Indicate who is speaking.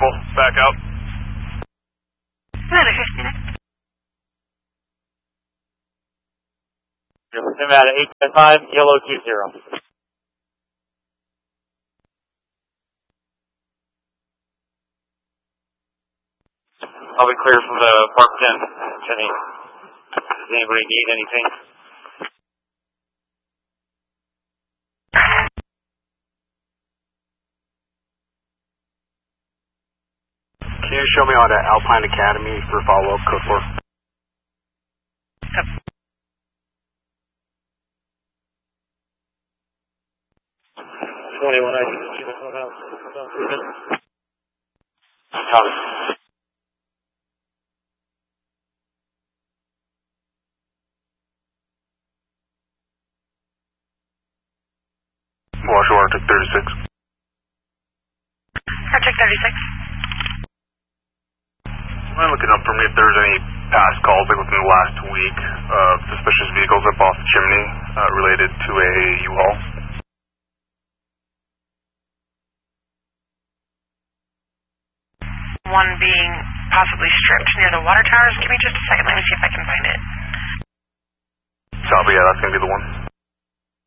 Speaker 1: careful. Back out.
Speaker 2: I'm at 8-5, yellow 20. I'll be clear from the Park 10, Jenny. Does anybody need anything?
Speaker 1: Can you show me on to Alpine Academy for follow-up, code 4?
Speaker 3: Yep.
Speaker 2: Copy.
Speaker 1: Marshall Arctic 36.
Speaker 3: Arctic 36.
Speaker 1: I'm looking up for me if there's any past calls like within the last week of suspicious vehicles up off the chimney related to a U-Haul.
Speaker 3: One being possibly stripped near the water towers. Give me just a second. Let me see if I can find it.
Speaker 1: So, yeah, that's going to be the one.